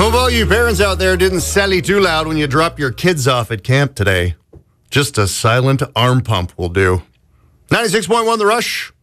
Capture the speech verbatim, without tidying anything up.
Hope all you parents out there didn't sally too loud when you dropped your kids off at camp today. Just a silent arm pump will do. ninety-six point one The Rush.